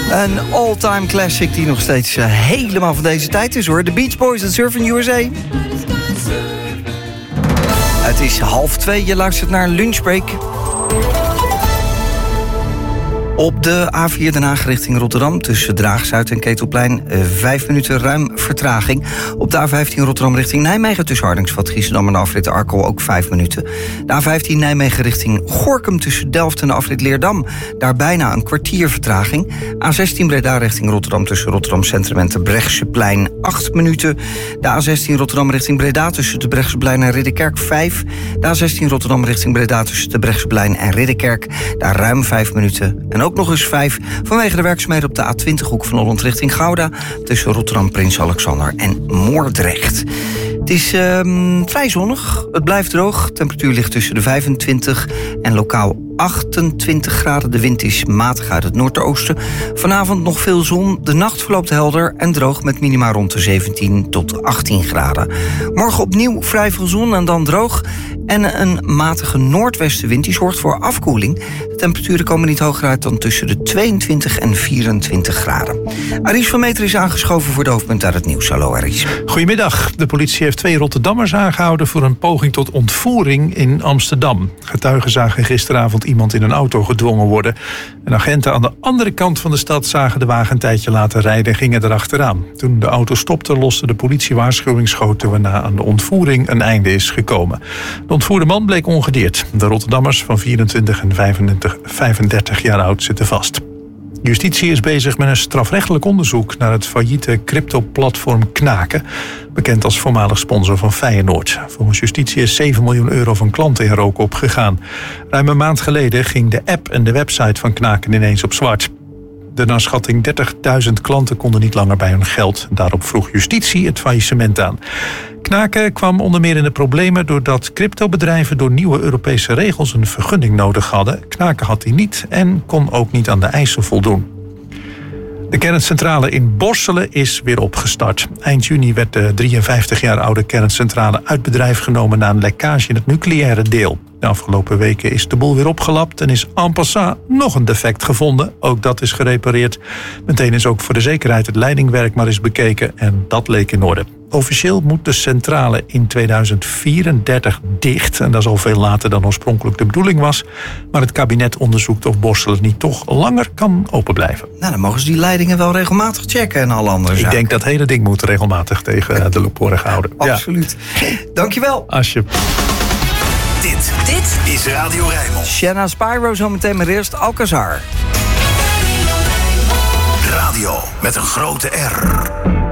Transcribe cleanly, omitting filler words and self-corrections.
Een all-time classic die nog steeds helemaal van deze tijd is, hoor. The Beach Boys en Surfing USA. Het is 1:30, je luistert naar Lunchbreak. Op de A4 Den Haag richting Rotterdam tussen Draag-Zuid en Ketelplein 5 minuten ruim vertraging. Op de A15 Rotterdam richting Nijmegen tussen Hardingsveld, Giessendam en de afrit Arkel ook 5 minuten. De A15 Nijmegen richting Gorinchem tussen Delft en de afrit Leerdam. Daar bijna een kwartier vertraging. A16 Breda richting Rotterdam tussen Rotterdam Centrum en de Brechtseplein 8 minuten. De A16 Rotterdam richting Breda tussen de Brechtseplein en Ridderkerk 5. De A16 Rotterdam richting Breda tussen de Brechtseplein en Ridderkerk. Daar ruim 5 minuten. En ook nog eens 5 vanwege de werkzaamheden op de A20 hoek van Holland richting Gouda tussen Rotterdam, Prins Alexander en Moordrecht. Het is vrij zonnig, het blijft droog. Temperatuur ligt tussen de 25 en lokaal 28 graden. De wind is matig uit het noordoosten. Vanavond nog veel zon. De nacht verloopt helder en droog met minima rond de 17 tot 18 graden. Morgen opnieuw vrij veel zon en dan droog. En een matige noordwestenwind die zorgt voor afkoeling. De temperaturen komen niet hoger uit dan tussen de 22 en 24 graden. Aries van Meter is aangeschoven voor de hoofdpunt uit het nieuws. Hallo Aries. Goedemiddag. De politie heeft 2 Rotterdammers aangehouden voor een poging tot ontvoering in Amsterdam. Getuigen zagen gisteravond iemand in een auto gedwongen worden. En agenten aan de andere kant van de stad zagen de wagen een tijdje laten rijden en gingen erachteraan. Toen de auto stopte, loste de politie waarschuwingsschoten waarna aan de ontvoering een einde is gekomen. De ontvoerde man bleek ongedeerd. De Rotterdammers van 24 en 35 jaar oud zitten vast. Justitie is bezig met een strafrechtelijk onderzoek naar het failliete crypto-platform Knaken, bekend als voormalig sponsor van Feyenoord. Volgens justitie is 7 miljoen euro van klanten in rook opgegaan. Ruim een maand geleden ging de app en de website van Knaken ineens op zwart. De naar schatting 30.000 klanten konden niet langer bij hun geld. Daarop vroeg justitie het faillissement aan. Knaken kwam onder meer in de problemen doordat cryptobedrijven door nieuwe Europese regels een vergunning nodig hadden. Knaken had die niet en kon ook niet aan de eisen voldoen. De kerncentrale in Borselen is weer opgestart. Eind juni werd de 53 jaar oude kerncentrale uit bedrijf genomen na een lekkage in het nucleaire deel. De afgelopen weken is de boel weer opgelapt en is en passant nog een defect gevonden. Ook dat is gerepareerd. Meteen is ook voor de zekerheid het leidingwerk maar eens bekeken en dat leek in orde. Officieel moet de centrale in 2034 dicht. En dat is al veel later dan oorspronkelijk de bedoeling was. Maar het kabinet onderzoekt of Borselen niet toch langer kan open blijven. Nou, dan mogen ze die leidingen wel regelmatig checken en alle andere zaken. Ik denk dat hele ding moet regelmatig tegen de loep worden gehouden. Absoluut. Ja. Dankjewel. Dit is Radio Rijnmond. Shanna Spyro zometeen, maar eerst Alcazar. Radio met een grote R.